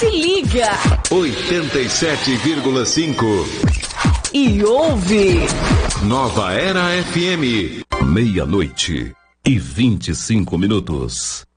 Se liga. 87,5. E ouve. Nova Era FM. 00:25.